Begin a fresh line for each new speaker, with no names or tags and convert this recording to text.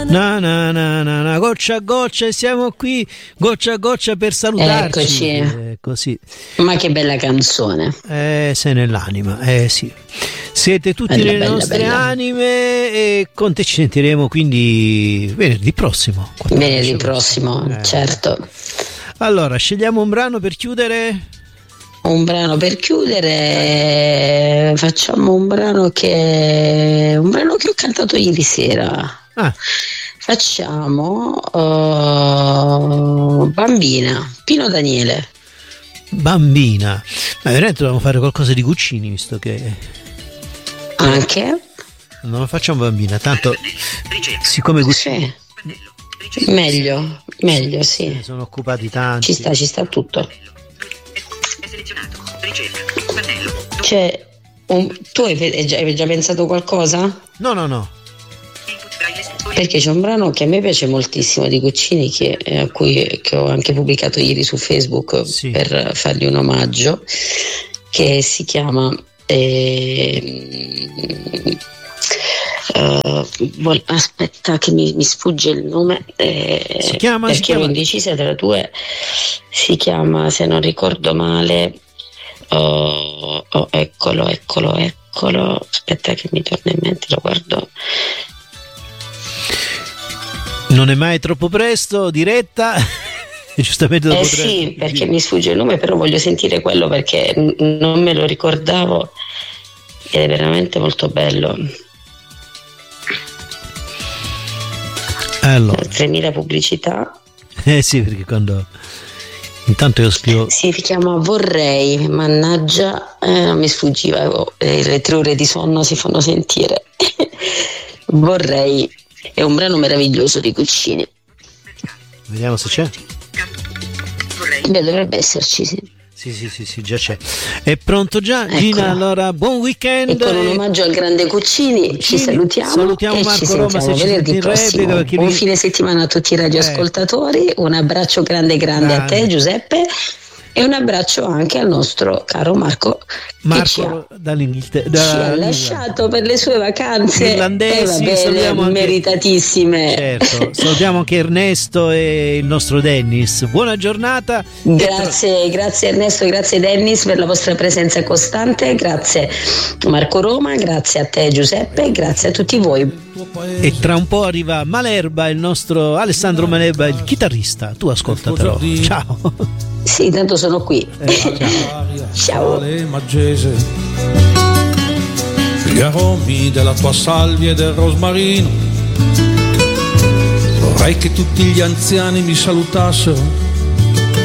Na, na, na, na, na, goccia a goccia e siamo qui, goccia a goccia per salutarci.
Eccoci.
Così.
Ma che bella canzone.
Sei nell'anima, sì. Siete tutti
Bella,
nelle
bella,
nostre
bella.
anime e con te ci sentiremo quindi venerdì prossimo.
Venerdì prossimo, certo.
Allora, scegliamo un brano per chiudere.
Un brano per chiudere, facciamo un brano che ho cantato ieri sera. Facciamo Bambina, Pino Daniele.
Bambina, ma veramente dobbiamo fare qualcosa di Guccini, visto che
anche
non lo facciamo Bambina, tanto siccome Guccini
meglio sì,
sono occupati tanti,
ci sta tutto. Cioè, tu hai già pensato qualcosa?
No.
Perché c'è un brano che a me piace moltissimo di Guccini che ho anche pubblicato ieri su Facebook, per fargli un omaggio, che si chiama aspetta che mi sfugge il nome, perché ero indecisa tra due. Si chiama, se non ricordo male, eccolo, aspetta che mi torna in mente, lo guardo.
Non è mai troppo presto, diretta. Giustamente dopo
sì, perché mi sfugge il nome, però voglio sentire quello perché non me lo ricordavo ed è veramente molto bello.
Allora,
3000 pubblicità.
Sì, perché quando intanto io scrivo.
Si chiama Vorrei, mannaggia, non mi sfuggiva, le 3 ore di sonno si fanno sentire. Vorrei, è un brano meraviglioso di Guccini.
Vediamo se c'è.
Beh, dovrebbe esserci, sì.
Sì, già c'è. È pronto già,
Eccola.
Gina, allora buon weekend.
E con un omaggio al grande Guccini ci salutiamo e
Marco
ci
Roma,
sentiamo
se ci
venerdì
senti in
prossimo.
replica,
Buon fine settimana a tutti i radioascoltatori, un abbraccio grande a te Giuseppe e un abbraccio anche al nostro caro Marco che ci ha lasciato per le sue vacanze
irlandesi,
meritatissime.
Certo, salutiamo anche Ernesto e il nostro Dennis. Buona giornata.
Grazie Ernesto, grazie Dennis per la vostra presenza costante, grazie Marco Roma, grazie a te Giuseppe, grazie a tutti voi.
E tra un po' arriva Malerba, il nostro Alessandro Malerba, il chitarrista. Tu ascolta però. Ciao.
Sì, tanto sono qui. Ciao.
Maggese, gli aromi della tua salvia e del rosmarino. Vorrei che tutti gli anziani mi salutassero